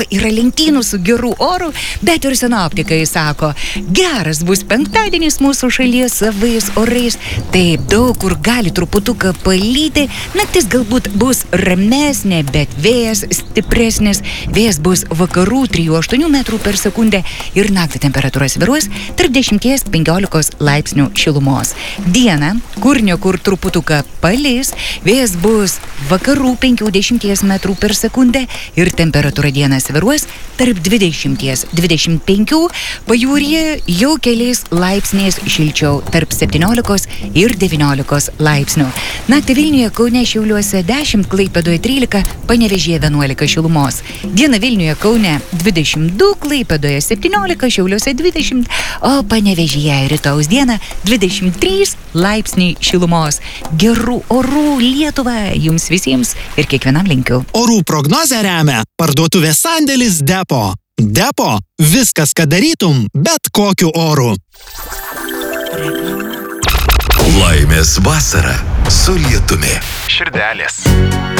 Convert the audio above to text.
Yra lentynų su geru oru, bet ir sinoptikai sako, geras bus penktadienis mūsų šalies savais orais. Taip, daug kur gali truputuką palyti, naktis galbūt bus ramesnė, bet vėjas stipresnis. Vėjas bus vakarų 3-8 metrų per sekundę ir naktį temperatūra svyruos tarp 10-15 laipsnių šilumos. Dieną, kur truputuką palis, vėjas bus vakarų 50 metrų per sekundę ir temperatūra dieną svyruos tarp 20-25, pajūryje jau keliais laipsniais šilčiau tarp 17 ir 19 laipsnių. Naktį Vilniuje, Kaune, Šiauliuose 10, Klaipėdoje 13, Panevėžyje 11 šilumos. Dieną Vilniuje, Kaune 22, Klaipėdoje 17, Šiauliuose 20, o Panevėžyje rytojaus dieną 23 laipsniai šilumos. Gerų orų Lietuvą jums visiems ir kiekvienam linkiu. Orų prognozę remia parduotuvės sandėlis Depo. Depo – viskas, ką darytum, bet kokiu oru. Laimės vasara su lietumi. Širdelės.